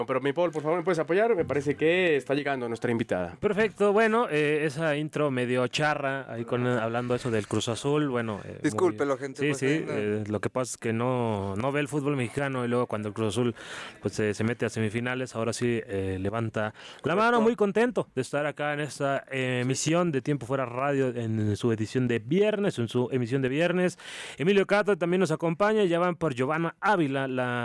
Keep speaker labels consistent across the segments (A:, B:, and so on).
A: Pero mi Paul, por favor, ¿me puedes apoyar? Me parece que está llegando nuestra invitada.
B: Perfecto, bueno, esa intro medio charra, ahí hablando eso del Cruz Azul, bueno...
C: Discúlpelo, gente.
B: Sí,
C: pues,
B: sí, lo que pasa es que no ve el fútbol mexicano y luego cuando el Cruz Azul pues se mete a semifinales, ahora sí levanta la mano, muy contento de estar acá en esta emisión de Tiempo Fuera Radio en su emisión de viernes. Emilio Cato también nos acompaña, ya van por Giovanna Ávila,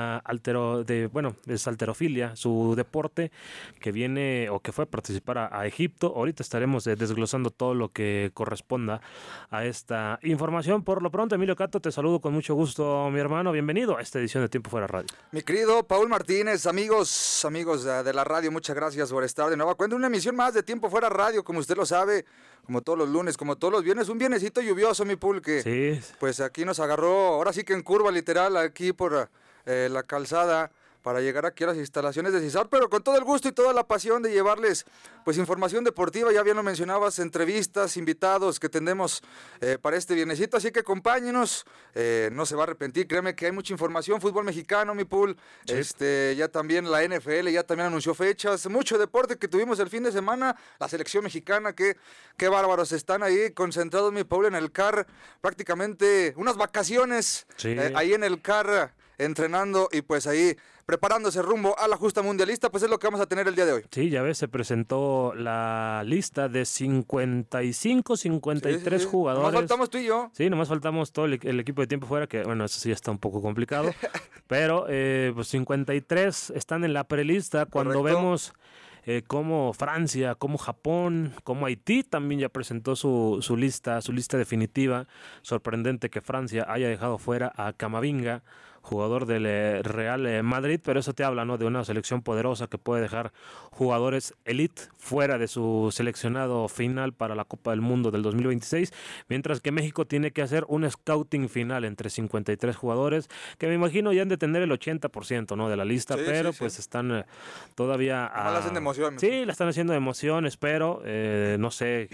B: es halterofilia, su deporte que viene o que fue a participar a Egipto. Ahorita estaremos desglosando todo lo que corresponda a esta información. Por lo pronto, Emilio Cato, te saludo con mucho gusto, mi hermano. Bienvenido a esta edición de Tiempo Fuera Radio.
C: Mi querido Paul Martínez, amigos de la radio, muchas gracias por estar de nueva cuenta. Una emisión más de Tiempo Fuera Radio, como usted lo sabe, como todos los lunes, como todos los viernes. Un viernesito lluvioso, mi Paul, que
B: sí.
C: Pues aquí nos agarró, ahora sí que en curva literal, aquí por la calzada, para llegar aquí a las instalaciones de CISAR, pero con todo el gusto y toda la pasión de llevarles pues información deportiva. Ya bien lo mencionabas, entrevistas, invitados que tendremos para este viernesito, así que acompáñenos, no se va a arrepentir, créeme que hay mucha información, fútbol mexicano, mi Pool, sí. Ya también la NFL, ya también anunció fechas, mucho deporte que tuvimos el fin de semana, la selección mexicana, qué bárbaros están ahí concentrados, mi Pool, en el CAR, prácticamente unas vacaciones, sí. Ahí en el CAR, entrenando y pues ahí preparándose rumbo a la justa mundialista, pues es lo que vamos a tener el día de hoy.
B: Sí, ya ves, se presentó la lista de 55, 53 sí. jugadores.
C: Nomás faltamos tú y yo.
B: Sí, nomás faltamos todo el equipo de Tiempo Fuera, que bueno, eso sí está un poco complicado, pero pues 53 están en la prelista. Cuando Correcto. Vemos como Francia, como Japón, como Haití también ya presentó su lista definitiva. Sorprendente que Francia haya dejado fuera a Camavinga, jugador del Real Madrid, pero eso te habla, ¿no?, de una selección poderosa que puede dejar jugadores elite fuera de su seleccionado final para la Copa del Mundo del 2026, mientras que México tiene que hacer un scouting final entre 53 jugadores, que me imagino ya han de tener el 80%, ¿no?, de la lista, sí, pero sí, pues sí. Están todavía...
C: la hacen de emoción.
B: Sí, la están haciendo de emoción, espero, no sé...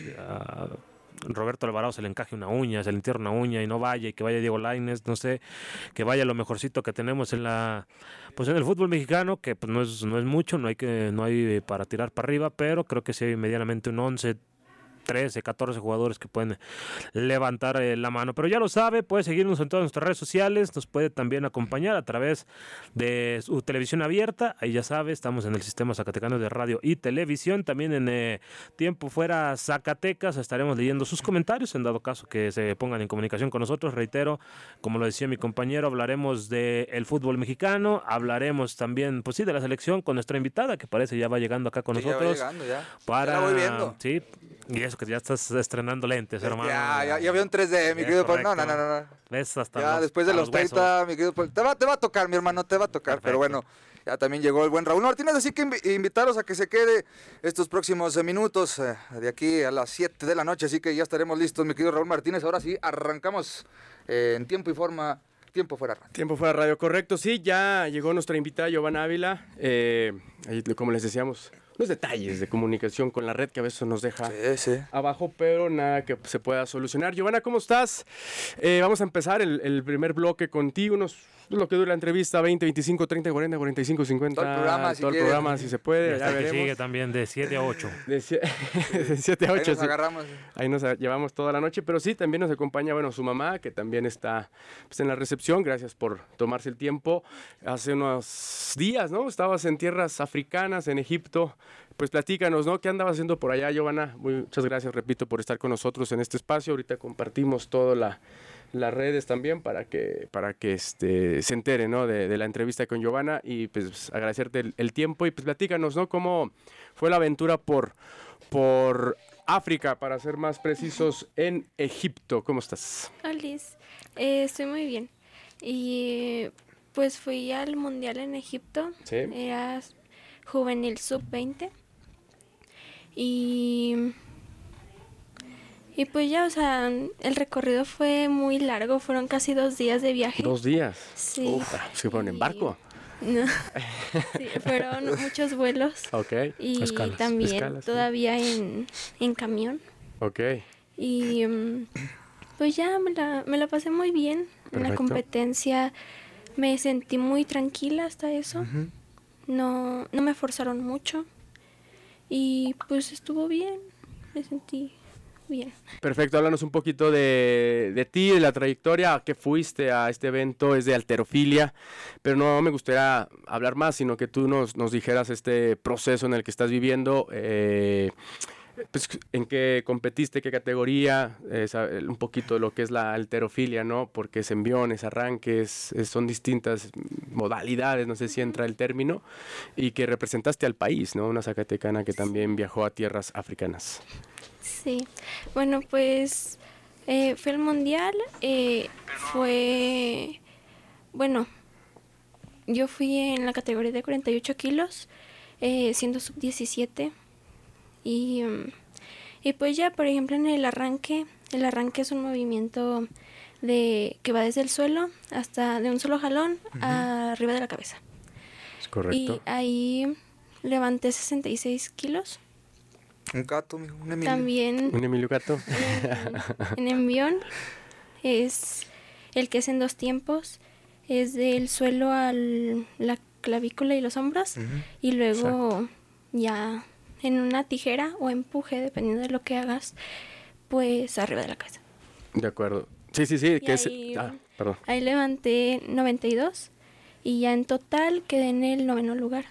B: Roberto Alvarado se le encaje una uña, se le entierra una uña y no vaya, y que vaya Diego Lainez, no sé, que vaya lo mejorcito que tenemos en el fútbol mexicano, que pues no es mucho, no hay para tirar para arriba, pero creo que sí hay medianamente un 11, 13, 14 jugadores que pueden levantar la mano. Pero ya lo sabe, puede seguirnos en todas nuestras redes sociales, nos puede también acompañar a través de su televisión abierta, ahí ya sabe, estamos en el sistema zacatecano de radio y televisión, también en Tiempo Fuera Zacatecas, estaremos leyendo sus comentarios, en dado caso que se pongan en comunicación con nosotros. Reitero, como lo decía mi compañero, hablaremos del fútbol mexicano, hablaremos también, pues sí, de la selección con nuestra invitada, que parece ya va llegando acá con nosotros.
C: Ya va llegando, ya.
B: Para,
C: ya la voy viendo.
B: Sí, y eso que ya estás estrenando lentes, hermano.
C: Ya veo un 3D, mi querido Paul. No.
B: ¿Ves? Hasta
C: ya después de los 30, mi querido Paul. Te va a tocar, mi hermano, te va a tocar. Perfecto. Pero bueno, ya también llegó el buen Raúl Martínez, así que invitarlos a que se quede estos próximos minutos de aquí a las 7 de la noche. Así que ya estaremos listos, mi querido Raúl Martínez. Ahora sí, arrancamos en tiempo y forma. Tiempo Fuera Radio.
A: Tiempo Fuera Radio, correcto. Sí, ya llegó nuestra invitada Giovanna Ávila. Como les decíamos, los detalles de comunicación con la red que a veces nos deja abajo, pero nada que se pueda solucionar. Giovanna, ¿cómo estás? Vamos a empezar el primer bloque contigo, lo que dura la entrevista, 20, 25, 30, 40, 45, 50.
C: Todo el programa,
A: si se puede.
B: Ya veremos. Sigue también de 7 a 8.
A: De 7 a 8.
C: Ahí nos agarramos.
A: Ahí nos llevamos toda la noche, pero sí, también nos acompaña, su mamá, que también está pues, en la recepción. Gracias por tomarse el tiempo. Hace unos días, ¿no? Estabas en tierras africanas, en Egipto. Pues platícanos, ¿no? ¿Qué andabas haciendo por allá, Giovanna? Muchas gracias, repito, por estar con nosotros en este espacio. Ahorita compartimos todas las redes también para que se entere, ¿no? de la entrevista con Giovanna, y pues agradecerte el tiempo, y pues platícanos, ¿no? ¿Cómo fue la aventura por África, para ser más precisos, en Egipto? ¿Cómo estás?
D: Hola, estoy muy bien. Y pues fui al Mundial en Egipto.
A: ¿Sí?
D: Era juvenil sub-20. Y pues ya, el recorrido fue muy largo, fueron casi 2 días de viaje.
A: 2 días.
D: Sí.
A: ¿Se fueron en barco?
D: No. Sí, fueron muchos vuelos.
A: Okay.
D: Y
A: escalas,
D: también todavía en camión.
A: Okay.
D: Y pues ya me la pasé muy bien. Perfecto. En la competencia me sentí muy tranquila hasta eso.
A: Uh-huh.
D: no me forzaron mucho y pues estuvo bien, me sentí bien.
A: Perfecto, háblanos un poquito de ti, de la trayectoria, a qué fuiste a este evento, es de halterofilia, pero no me gustaría hablar más, sino que tú nos dijeras este proceso en el que estás viviendo, pues, en qué competiste, qué categoría, un poquito de lo que es la halterofilia, ¿no? Porque es enviones, arranques, son distintas modalidades, no sé si entra el término, y que representaste al país, ¿no? Una zacatecana que también viajó a tierras africanas.
D: Sí, bueno, pues fue el mundial, bueno, yo fui en la categoría de 48 kilos, siendo sub-17 y pues ya, por ejemplo, en el arranque es un movimiento que va desde el suelo hasta de un solo jalón arriba de la cabeza.
A: Es correcto.
D: Y ahí levanté 66 kilos.
C: Un gato, un Emilio.
D: También
A: ¿Un Emilio Gato?
D: en envión es el que es en 2 tiempos, es del suelo a la clavícula y los hombros, y luego ya en una tijera o empuje, dependiendo de lo que hagas, pues arriba de la cabeza.
A: De acuerdo. Sí,
D: Y
A: que perdón.
D: ahí levanté 92 y ya en total quedé en el 9º lugar.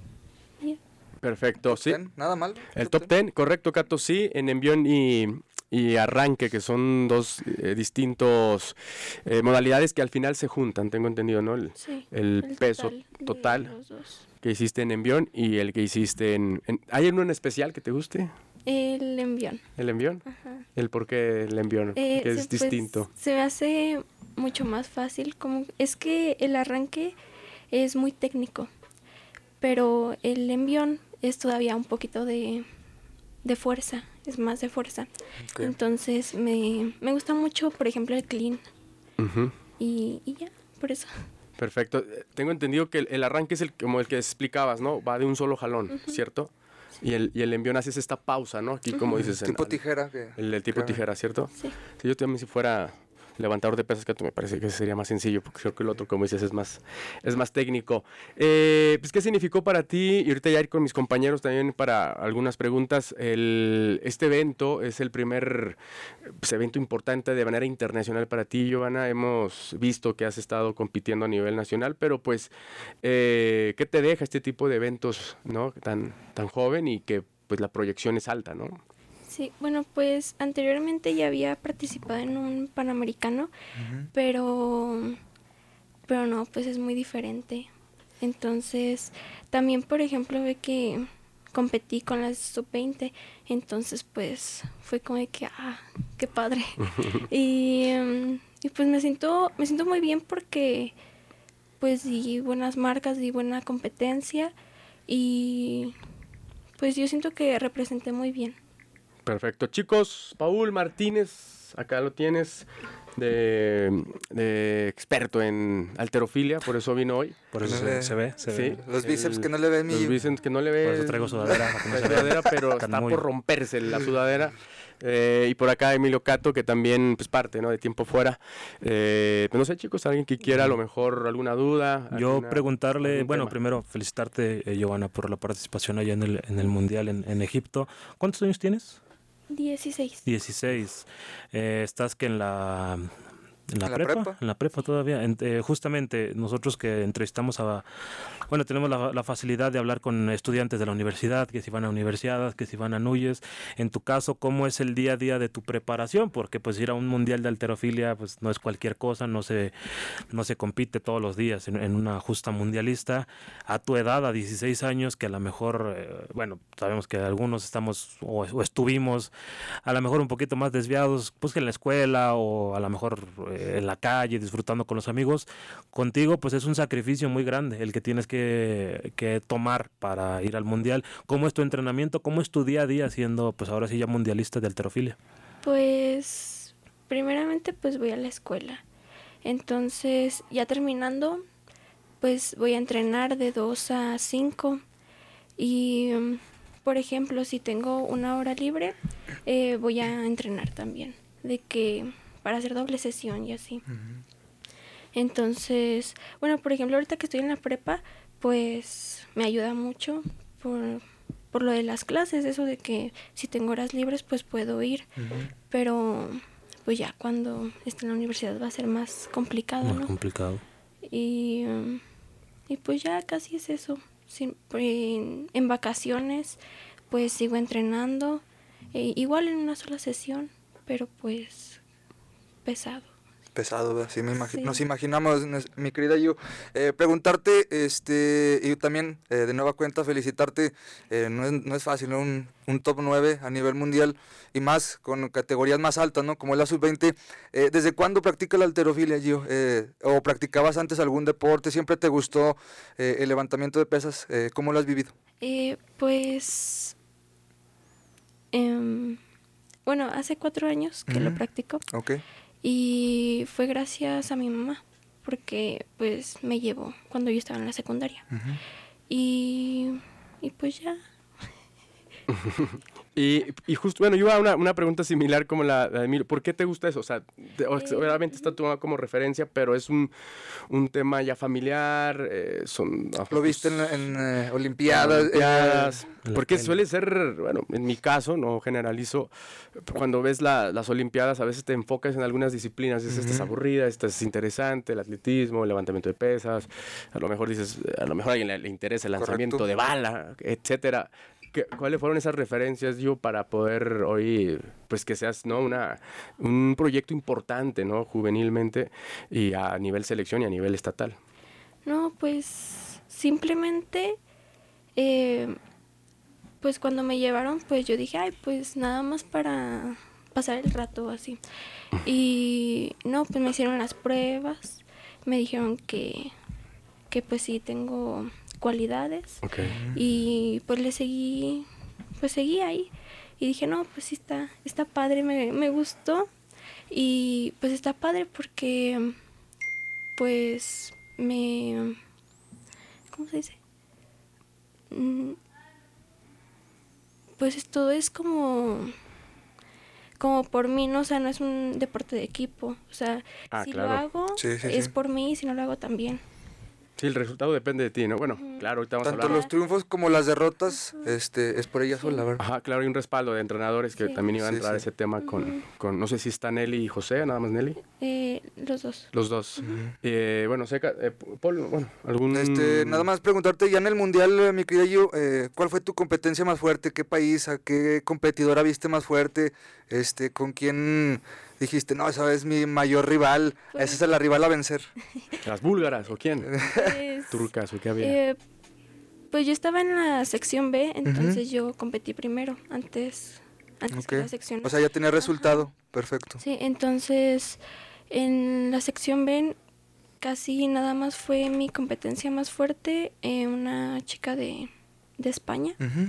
A: Perfecto, sí.
C: Nada mal.
A: El top 10, correcto, Cato, sí, en envión y arranque, que son dos distintos modalidades que al final se juntan, tengo entendido, ¿no? El peso total
D: de los dos.
A: que hiciste en envión y el que hiciste ¿Hay uno en especial que te guste?
D: El envión.
A: ¿El envión?
D: Ajá.
A: ¿El por qué el envión? Que es
D: Pues,
A: distinto.
D: se me hace mucho más fácil, es que el arranque es muy técnico, pero el envión es todavía un poquito de fuerza, es más de fuerza.
C: Okay.
D: Entonces me gusta mucho, por ejemplo, el clean.
A: Ujú.
D: Y ya, por eso.
A: Perfecto. Tengo entendido que el arranque es como el que explicabas, ¿no? Va de un solo jalón, ¿cierto? Y el envión haces esta pausa, ¿no? Aquí, como dices.
C: Tipo tijera.
A: El tipo tijera, ¿cierto?
D: Sí.
A: Sí, yo también si fuera levantador de pesas, que me parece que sería más sencillo, porque creo que el otro, como dices, es más técnico. Pues, ¿qué significó para ti? Y ahorita ya ir con mis compañeros también para algunas preguntas. Este evento es el primer evento importante de manera internacional para ti, Giovanna. Hemos visto que has estado compitiendo a nivel nacional, pero pues, ¿qué te deja este tipo de eventos, ¿no? Tan joven y que pues la proyección es alta, ¿no?
D: Sí, bueno, pues anteriormente ya había participado en un Panamericano, pero no, pues es muy diferente. Entonces, también, por ejemplo, ve que competí con las sub-20, entonces pues fue como de que, qué padre. y pues me siento muy bien porque pues di buenas marcas, di buena competencia y pues yo siento que representé muy bien.
A: Perfecto. Chicos, Paul Martínez, acá lo tienes, de experto en halterofilia, por eso vino hoy.
B: Por eso se ve.
A: Sí,
C: Los bíceps que no le ven
A: Los bíceps que no le ven.
B: Por eso traigo sudadera.
A: Pero está por romperse la sudadera. Y por acá Emilio Cato, que también pues parte, ¿no? De tiempo fuera. Pues no sé, chicos, alguien que quiera a lo mejor alguna duda.
B: Yo preguntarle, bueno,
A: tema.
B: Primero felicitarte, Giovanna, por la participación allá en el Mundial en Egipto. ¿Cuántos años tienes?
D: 16.
B: 16. Estás que en la
C: prepa?
B: En la prepa todavía. Justamente nosotros que entrevistamos bueno, tenemos la facilidad de hablar con estudiantes de la universidad, que si van a universidades, que si van a NUYES. En tu caso, ¿cómo es el día a día de tu preparación? Porque pues ir a un mundial de halterofilia pues no es cualquier cosa, no se compite todos los días en una justa mundialista. A tu edad, a 16 años, que a lo mejor, bueno, sabemos que algunos estamos o estuvimos a lo mejor un poquito más desviados, pues que en la escuela o a lo mejor en la calle, disfrutando con los amigos. Contigo, pues es un sacrificio muy grande el que tienes que tomar para ir al mundial. ¿Cómo es tu entrenamiento? ¿Cómo es tu día a día siendo, pues ahora sí ya mundialista de halterofilia?
D: Pues, primeramente, pues voy a la escuela. Entonces, ya terminando, pues voy a entrenar de 2 a 5. Y, por ejemplo, si tengo una hora libre, voy a entrenar también. Para hacer doble sesión y así. Entonces, bueno, por ejemplo, ahorita que estoy en la prepa, pues me ayuda mucho por lo de las clases, eso de que si tengo horas libres pues puedo ir, pero pues ya cuando esté en la universidad va a ser más complicado,
B: Más
D: ¿no?
B: complicado.
D: Y pues ya casi es eso. En vacaciones pues sigo entrenando, igual en una sola sesión, pero pues pesado.
C: Pesado, ¿verdad? Sí,
D: Sí.
C: nos imaginamos, mi querida Yu. Preguntarte, y también de nueva cuenta felicitarte, no es fácil, ¿no? Un top 9 a nivel mundial y más con categorías más altas, ¿no? Como la sub-20. ¿Desde cuándo practicas la halterofilia, Yu? ¿O practicabas antes algún deporte? ¿Siempre te gustó el levantamiento de pesas? ¿Cómo lo has vivido?
D: Pues, bueno, hace 4 años que lo practico.
C: Ok.
D: Y fue gracias a mi mamá, porque pues me llevó cuando yo estaba en la secundaria. Y pues ya.
A: Y justo, bueno, yo iba a una pregunta similar como la de Emilio. ¿Por qué te gusta eso? O sea, obviamente está tomado como referencia, pero es un tema ya familiar.
C: ¿Lo viste en Olimpiadas?
A: Olimpiadas,
B: en la
A: porque
B: tele.
A: suele ser, bueno, en mi caso, no generalizo, cuando ves las Olimpiadas a veces te enfocas en algunas disciplinas, dices, esta es aburrida, esta es interesante, el atletismo, el levantamiento de pesas, a lo mejor dices, a lo mejor a alguien le interesa el lanzamiento
C: Correcto.
A: de bala, etcétera. ¿Cuáles fueron esas referencias, yo, para poder hoy, pues que seas, ¿no? Un proyecto importante, ¿no? Juvenilmente y a nivel selección y a nivel estatal.
D: No, pues simplemente, pues cuando me llevaron, pues yo dije, ay, pues nada más para pasar el rato así. Y no, pues me hicieron las pruebas, me dijeron que pues sí tengo cualidades.
A: Okay.
D: Y pues seguí ahí. Y dije, no, pues sí está padre, me gustó. Y pues está padre porque pues ¿cómo se dice? Pues todo es como por mí, ¿no? O sea, no es un deporte de equipo. O sea, si
A: claro.
D: lo hago,
C: Sí,
D: es
C: sí.
D: por mí, y si no lo hago también.
A: Sí, el resultado depende de ti, ¿no? Bueno, claro, ahorita vamos a
C: Tanto
A: hablar.
C: los triunfos como las derrotas, es por ella sola, ¿verdad?
A: Ajá, claro, hay un respaldo de entrenadores que
D: Sí.
A: también iba a
C: Sí,
A: entrar
C: sí.
A: ese tema con, no sé si está Nelly y José, nada más Nelly.
D: Los dos.
A: Los dos. Bueno, Paul, bueno, algún...
C: Nada más preguntarte, ya en el Mundial, mi querida Yu, ¿cuál fue tu competencia más fuerte? ¿Qué país, a qué competidora viste más fuerte? ¿Con quién dijiste, no, esa es mi mayor rival,
D: Pues-
C: esa es la rival a vencer?
A: ¿Las búlgaras o quién?
D: Pues,
A: ¿Turcas o qué había?
D: pues yo estaba en la sección B, entonces yo competí primero, antes
C: Ok.
D: que la sección A.
C: O sea, ya tenía resultado, perfecto.
D: Sí, entonces en la sección B casi nada más fue mi competencia más fuerte, una chica de España.
C: Ujú.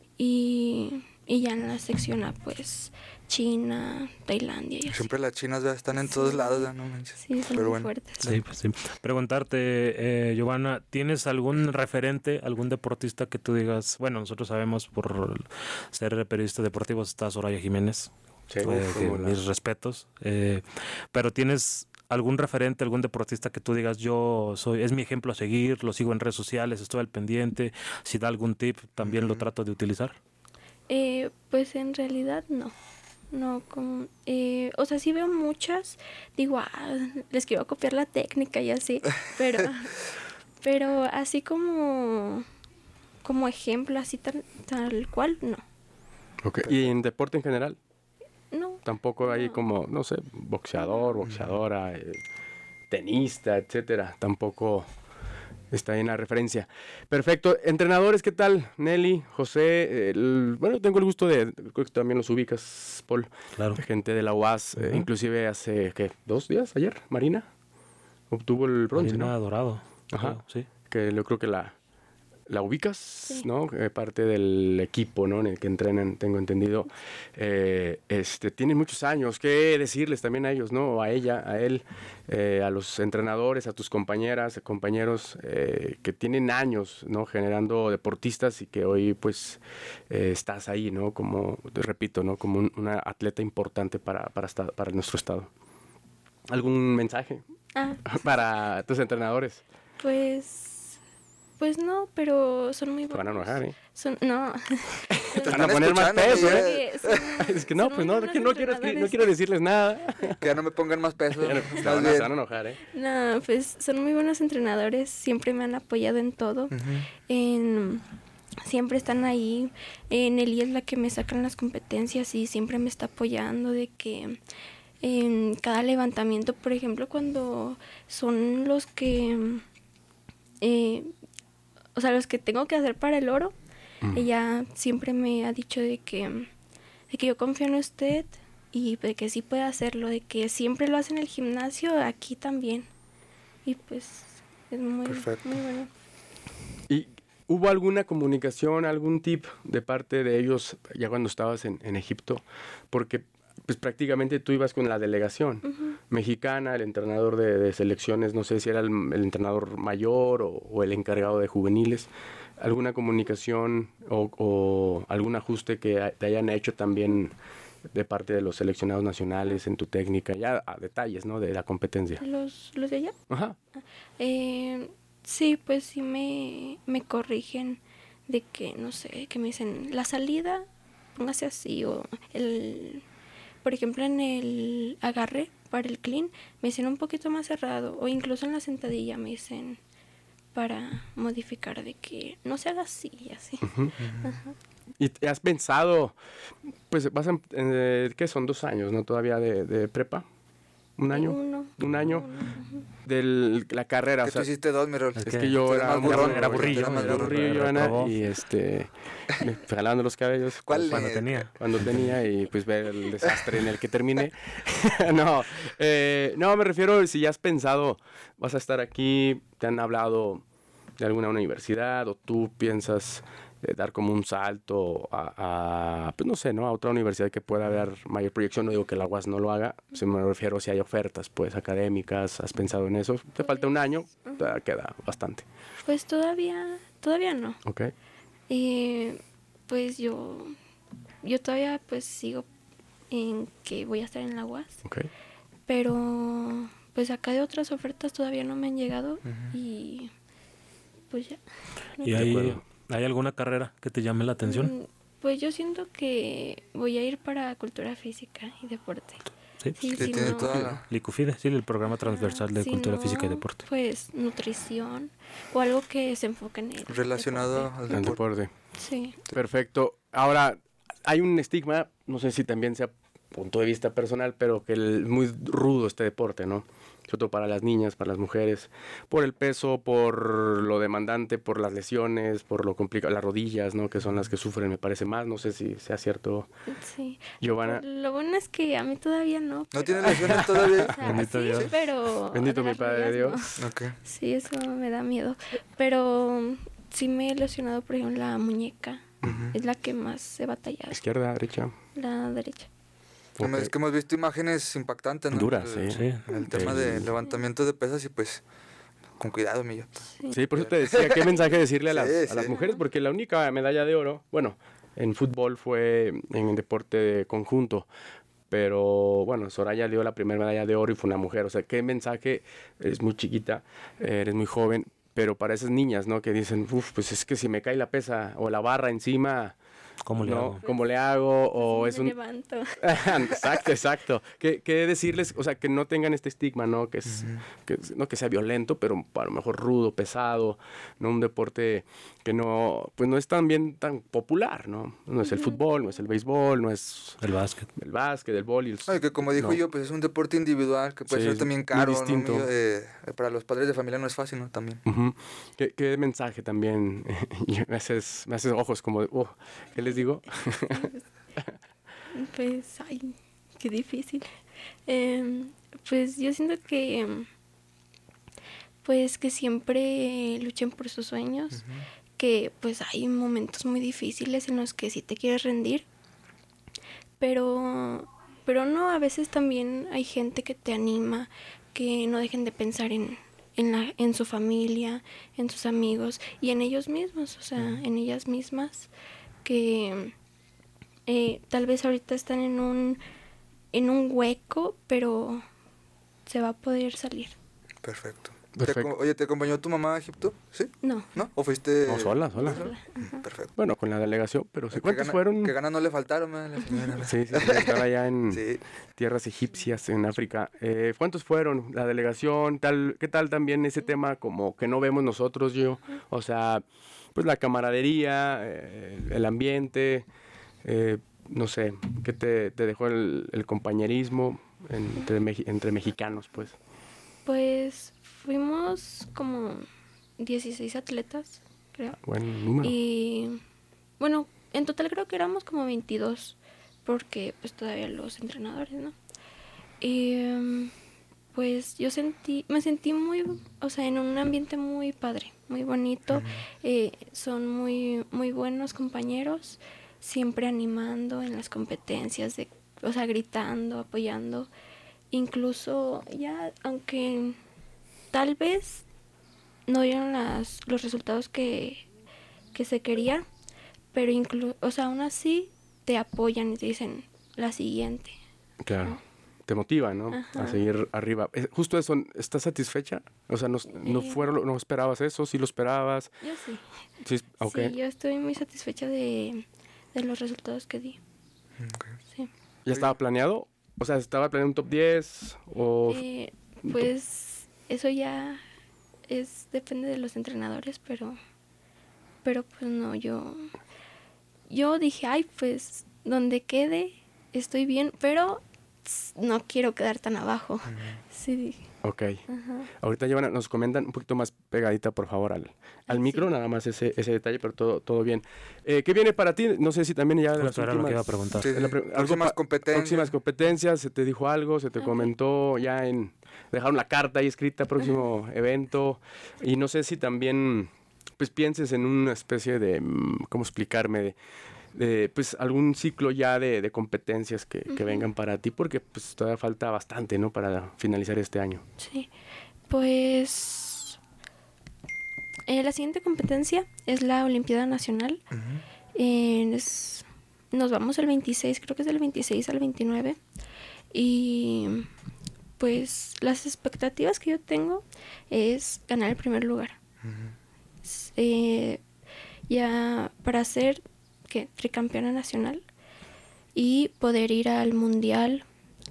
D: Y ya en la sección A, pues China, Tailandia y así.
C: Siempre las chinas ya están en todos lados, ya no manches.
D: Sí, son
C: Pero
D: muy
C: bueno.
D: fuertes.
B: Sí, pues sí. Preguntarte, Giovanna, ¿tienes algún referente, algún deportista que tú digas, bueno, nosotros sabemos por ser periodistas deportivos está Soraya Jiménez,
A: Sí,
B: que mis respetos, pero ¿tienes algún referente, algún deportista que tú digas, es mi ejemplo a seguir, lo sigo en redes sociales, estoy al pendiente, si da algún tip también lo trato de utilizar?
D: Pues en realidad no. No, o sea, sí veo muchas, digo, les quiero copiar la técnica y así, pero así como ejemplo, así tal cual, no.
A: Okay. ¿Y en deporte en general?
D: No.
A: Tampoco hay como, no sé, boxeadora, tenista, etcétera. Tampoco está ahí en la referencia. Perfecto. Entrenadores, ¿qué tal? Nelly, José. Bueno, tengo el gusto creo que también los ubicas, Paul.
B: Claro.
A: Gente de la UAS. Inclusive hace, ¿qué? 2 días, ayer, Marina obtuvo el bronce,
B: Marina
A: ¿no?
B: Dorado.
A: Ajá.
B: Creo, sí.
A: Que yo creo que la ubicas,
D: Sí.
A: ¿no? Parte del equipo, ¿no? En el que entrenan, tengo entendido. Tienen muchos años. ¿Qué decirles también a ellos, ¿no? A ella, a él, a los entrenadores, a tus compañeras, compañeros que tienen años, ¿no? Generando deportistas y que hoy, pues, estás ahí, ¿no? Como, te repito, ¿no? Como una atleta importante para nuestro estado. ¿Algún mensaje para tus entrenadores?
D: Pues Pues no, pero son muy
A: Te van a
D: buenos.
A: enojar, ¿eh?
D: No.
A: Te van a poner más
C: escuchando,
A: peso,
C: Miguel.
A: ¿eh? Es que no,
D: son
A: pues
D: muy
A: no,
D: buenos
A: que no quiero
D: entrenadores.
A: decirles nada.
C: Que ya no me pongan más peso.
A: Se
C: más
A: van
C: bien.
A: a enojar, ¿eh?
D: No, pues son muy buenos entrenadores, siempre me han apoyado en todo. Siempre están ahí. Nelly es la que me saca en las competencias y siempre me está apoyando de que en cada levantamiento, por ejemplo, cuando son los que, o sea, los que tengo que hacer para el oro, ella siempre me ha dicho de que yo confío en usted y de que sí puede hacerlo, de que siempre lo hace en el gimnasio, aquí también. Y pues es muy,
C: Perfecto.
D: muy bueno.
A: ¿Y hubo alguna comunicación, algún tip de parte de ellos ya cuando estabas en Egipto? Porque pues prácticamente tú ibas con la delegación mexicana, el entrenador de selecciones, no sé si era el entrenador mayor o el encargado de juveniles. ¿Alguna comunicación o algún ajuste que te hayan hecho también de parte de los seleccionados nacionales en tu técnica? Ya a detalles, ¿no? De la competencia.
D: ¿Los de allá?
A: Ajá.
D: Sí, pues sí me corrigen de que, no sé, que me dicen, la salida, póngase así, o por ejemplo, en el agarre para el clean, me dicen un poquito más cerrado, o incluso en la sentadilla me dicen para modificar de que no se haga así y así. Ajá.
A: ¿Y te has pensado, pues vas a, ¿qué son? 2 años, ¿no? Todavía de prepa. ¿Un año? Un año de la carrera.
C: Que
A: O sea,
C: tú hiciste 2, mi Rol.
A: es que yo
C: Eras
A: era
C: más burrón.
B: era burrillo,
C: Eras más
A: Era
C: burrón.
A: burrillo, Joana,
B: reprobó.
A: y me jalando los cabellos.
C: ¿Cuál
B: Cuando
C: es?
B: tenía.
A: Cuando tenía y pues ver el desastre en el que terminé. No, no, me refiero si ya has pensado, vas a estar aquí, te han hablado de alguna universidad o tú piensas dar como un salto pues no sé, ¿no? A otra universidad que pueda haber mayor proyección. No digo que la UAS no lo haga, si me refiero si hay ofertas pues académicas, ¿has pensado en eso? Te falta un año, te queda bastante.
D: Pues todavía no.
A: Ok.
D: Pues yo todavía pues sigo en que voy a estar en la UAS,
A: Ok.
D: pero pues acá de otras ofertas todavía no me han llegado y pues ya.
B: ¿Y hay alguna carrera que te llame la atención?
D: Pues yo siento que voy a ir para cultura física y deporte.
B: Sí.
D: Sí,
C: Que
D: si
C: tiene
D: no,
C: toda la...
B: Licufide, sí, el programa transversal de
D: si
B: cultura
D: no,
B: física y deporte.
D: Pues nutrición o algo que se enfoque en el
C: Relacionado
D: deporte.
C: al
A: El
C: deporte.
A: deporte.
D: Sí.
A: Perfecto. Ahora, hay un estigma, no sé si también sea punto de vista personal, pero que es muy rudo este deporte, ¿no? Sobre todo para las niñas, para las mujeres, por el peso, por lo demandante, por las lesiones, por lo complicado, las rodillas, ¿no? Que son las que sufren, me parece más. No sé si sea cierto,
D: Sí.
A: Giovanna.
D: Lo bueno es que a mí todavía no.
C: ¿No tienes lesiones todavía?
D: O sea,
B: Bendito
D: sí,
B: Dios.
D: pero
A: Bendito
D: de
A: mi
D: las
A: Padre
D: rodillas
A: Dios.
C: Ok.
D: no. Sí, eso me da miedo. Pero sí me he lesionado, por ejemplo, la muñeca. Es la que más he batallado.
A: Izquierda, derecha.
D: La derecha.
A: Ok.
C: Es que hemos visto imágenes impactantes, ¿no?
A: Duras,
C: El-
A: sí.
C: El tema de levantamiento de pesas y pues con cuidado, mi Jota.
A: Sí, por eso te decía, ¿qué mensaje decirle a las,
C: Sí,
A: a las
C: sí.
A: mujeres? Porque la única medalla de oro, bueno, en fútbol fue en el deporte de conjunto, pero bueno, Soraya dio la primera medalla de oro y fue una mujer. O sea, ¿qué mensaje? Eres muy chiquita, eres muy joven, pero para esas niñas, ¿no? Que dicen, uff, pues es que si me cae la pesa o la barra encima,
B: ¿Cómo le
A: ¿no?
B: hago?
A: ¿Cómo le hago? O
D: Pues
A: es
D: me
A: un...
D: levanto.
A: Exacto. ¿Qué decirles? O sea, que no tengan este estigma, ¿no? No que sea violento, pero a lo mejor rudo, pesado, ¿no? Un deporte que no, pues no es tan popular, ¿no? No es el fútbol, no es el béisbol, no es
B: El básquet.
A: el básquet, el vóley.
C: Ay, que como dijo
A: No.
C: yo, pues es un deporte individual que puede
A: Sí,
C: ser
A: es
C: también
A: muy
C: caro, ¿no?
A: distinto.
C: Para los padres de familia no es fácil, ¿no? También.
A: Ujú. ¿Qué mensaje también? me haces ojos como de, ¿qué les digo?
D: Pues, ay, qué difícil. Pues yo siento que, pues que siempre luchen por sus sueños, que pues hay momentos muy difíciles en los que sí te quieres rendir, pero no, a veces también hay gente que te anima, que no dejen de pensar en su familia, en sus amigos y en ellos mismos, o sea, en ellas mismas, que tal vez ahorita están en un hueco, pero se va a poder salir.
C: Perfecto.
A: Perfecto.
C: Oye, ¿te acompañó tu mamá a Egipto? ¿Sí?
D: No.
C: ¿No? ¿O fuiste...?
A: No, sola.
C: Perfecto.
A: Bueno, con la delegación, pero
C: Que
A: ¿cuántos
C: gana-
A: fueron?
C: Que ganas no le faltaron, la señora.
A: Sí, estaba allá en
C: Sí.
A: tierras egipcias, en África. ¿Cuántos fueron? La delegación, ¿qué tal también ese tema como que no vemos nosotros, yo? O sea, pues la camaradería, el ambiente, no sé, ¿qué te dejó el compañerismo entre mexicanos, pues?
D: Pues fuimos como 16 atletas, creo.
A: Buen número.
D: Y bueno, en total creo que éramos como 22, porque pues todavía los entrenadores, ¿no? Y pues me sentí muy, o sea, en un ambiente muy padre, muy bonito. Son muy, muy buenos compañeros, siempre animando en las competencias, o sea, gritando, apoyando. Incluso ya, aunque tal vez no dieron los resultados que se quería, pero o sea, aún así te apoyan y te dicen la siguiente.
A: Claro. Te motiva, ¿no?
D: Ajá.
A: A seguir arriba. Justo eso, ¿estás satisfecha? O sea, ¿no esperabas eso? ¿Sí lo esperabas?
D: Yo sí.
A: Sí, ok.
D: Sí, yo estoy muy satisfecha de los resultados que di. Sí.
A: ¿Ya estaba planeado? O sea, ¿estaba planeado un top 10? O...
D: Pues eso ya depende de los entrenadores, pero pues no, yo dije, ay, pues donde quede estoy bien, pero no quiero quedar tan abajo. Sí, dije.
A: Ok.
D: Ajá.
A: Ahorita nos comentan un poquito más pegadita, por favor, al micro,
D: sí.
A: nada más ese detalle, pero todo bien. ¿Qué viene para ti? No sé si también ya de las
B: Justo era lo que iba a
A: últimas...
B: preguntar.
C: Sí,
A: algo
C: próximas competencias.
A: Próximas competencias, ¿se te dijo algo? ¿Se te
D: Ok.
A: comentó ya dejaron la carta ahí escrita, próximo evento? Y no sé si también, pues, pienses en una especie de, ¿cómo explicarme? De pues, algún ciclo ya de competencias que vengan para ti, porque pues todavía falta bastante, ¿no? Para finalizar este año.
D: Sí, pues la siguiente competencia es la Olimpiada Nacional. Nos vamos el 26, creo que es del 26 al 29. Y pues las expectativas que yo tengo es ganar el primer lugar. Ya para ser tricampeona nacional y poder ir al mundial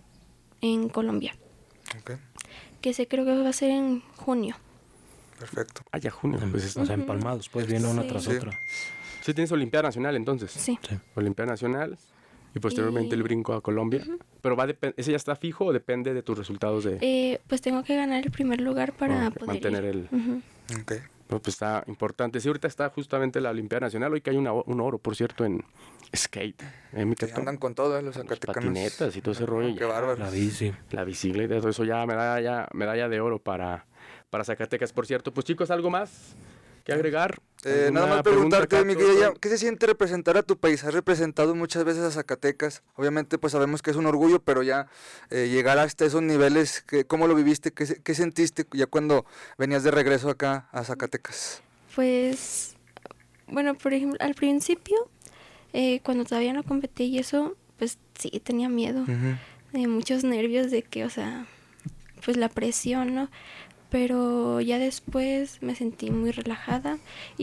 D: en Colombia,
C: Ok,
D: que creo que va a ser en junio.
C: perfecto.
A: Ya junio. Pues,
B: O sea, empalmados, pues viene una
D: Sí.
B: tras
C: Sí.
B: otra.
A: sí tienes Olimpiada Nacional entonces.
D: Sí.
B: Sí.
A: Olimpiada Nacional y posteriormente el brinco a Colombia. Pero ¿ese ya está fijo o depende de tus resultados de
D: Pues tengo que ganar el primer lugar para poder
A: mantener
D: ir.
A: el...
D: Ujú.
C: Ok.
A: Pues está importante. Sí, ahorita está justamente la Olimpiada Nacional. Hoy que hay un oro, por cierto, en skate. Mi
C: Que andan con todo, los zacatecanos.
A: patinetas y todo ese rollo.
C: Qué bárbaro.
B: La bici.
A: La bicicleta, todo eso ya medalla de oro para Zacatecas. Por cierto, pues chicos, ¿algo más que agregar?
C: Nada
A: ¿Alguna
C: más
A: pregunta,
C: preguntarte, mi
A: Carlos?
C: querida, ¿qué se siente representar a tu país? Has representado muchas veces a Zacatecas. Obviamente, pues sabemos que es un orgullo, pero ya llegar hasta esos niveles, ¿cómo lo viviste? ¿Qué sentiste ya cuando venías de regreso acá a Zacatecas?
D: Pues, bueno, por ejemplo, al principio, cuando todavía no competí y eso, pues sí, tenía miedo. Muchos nervios de que, o sea, pues la presión, ¿no? Pero ya después me sentí muy relajada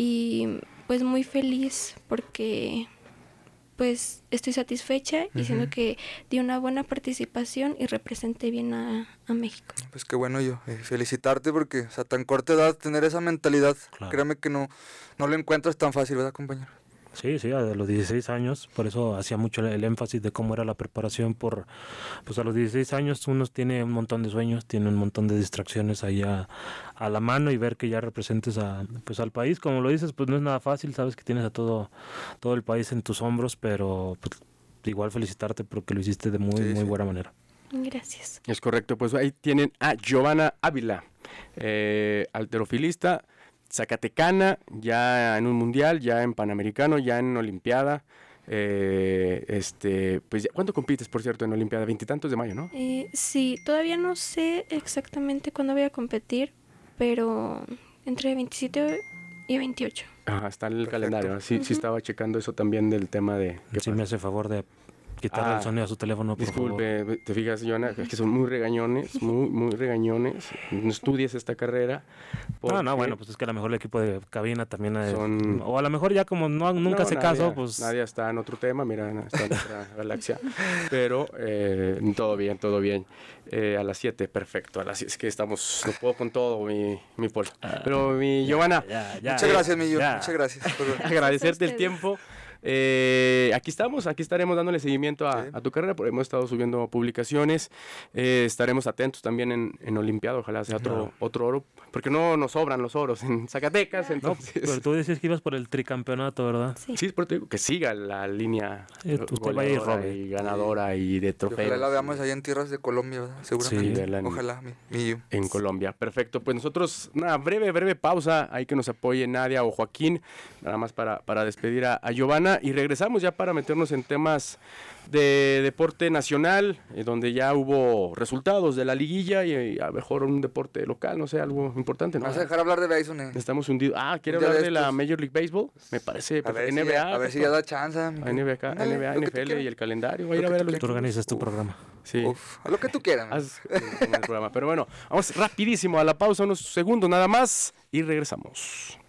D: y pues muy feliz porque pues estoy satisfecha y siento que di una buena participación y representé bien a México.
C: Pues qué bueno yo, felicitarte porque o sea, tan corta edad tener esa mentalidad,
B: Claro.
C: créame que no lo encuentras tan fácil, ¿verdad, compañero?
B: Sí, a los 16 años, por eso hacía mucho el énfasis de cómo era la preparación pues a los 16 años uno tiene un montón de sueños, tiene un montón de distracciones ahí a la mano y ver que ya representes pues al país, como lo dices, pues no es nada fácil, sabes que tienes a todo el país en tus hombros, pero pues, igual felicitarte porque lo hiciste de muy buena manera.
D: Gracias.
A: Es correcto, pues ahí tienen a Giovanna Ávila, halterofilista, zacatecana, ya en un mundial, ya en Panamericano, ya en Olimpiada. Pues, ¿cuándo compites, por cierto, en Olimpiada? 20 y tantos de mayo, ¿no?
D: Sí, todavía no sé exactamente cuándo voy a competir, pero entre 27 y 28.
A: Ajá, está en el
C: Perfecto.
A: calendario. Sí, sí estaba checando eso también del tema de...
B: Sí me hace favor de quitarle el sonido a su teléfono, por favor.
A: Disculpe, te fijas, Joana, es que son muy regañones, muy regañones. No estudies esta carrera.
B: No, bueno, pues es que a lo mejor el equipo de cabina también
A: son...
B: o a lo mejor ya como nunca hace caso, pues...
A: Nadie está en otro tema, mira, está en otra galaxia. Pero todo bien. A las 7, perfecto. Es que no puedo con todo, mi Paul. Pero mi Giovanna...
C: Muchas gracias, mi Gio. Muchas gracias.
A: Agradecerte el tiempo. Aquí estaremos dándole seguimiento a tu carrera, porque hemos estado subiendo publicaciones, estaremos atentos también en Olimpiada, ojalá sea otro oro, porque no nos sobran los oros en Zacatecas, entonces...
B: No, pero tú decías que ibas por el tricampeonato, ¿verdad?
A: Sí, por digo, que siga la línea
B: goleadora
A: y ganadora y de trofeos.
C: Ojalá la veamos allá en tierras de Colombia, ¿verdad? Seguramente.
A: Sí,
C: ojalá, mi Gio.
A: En Colombia, perfecto. Pues nosotros, una breve pausa, hay que nos apoye Nadia o Joaquín, nada más para despedir a Giovanna. Y regresamos ya para meternos en temas de deporte nacional, donde ya hubo resultados de la liguilla y a lo mejor un deporte local, no sé, algo importante, ¿no?
C: ¿Vas a dejar hablar de béisbol?
A: Estamos hundidos. ¿Quiere hablar de la Major League Baseball? Me parece, NBA.
C: A ver si ya da chance.
A: NBA, NFL y el calendario. Voy a ir a ver a los...
B: Tú organizas tu programa.
A: Sí.
C: A lo que tú quieras.
A: Haz el programa. Pero bueno, vamos rapidísimo a la pausa, unos segundos nada más y regresamos.